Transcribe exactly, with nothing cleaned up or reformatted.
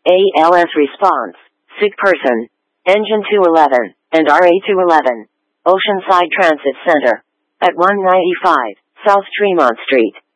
A L S response, sick person, engine two eleven, and R A two eleven, Oceanside Transit Center, at one ninety-five South Tremont Street.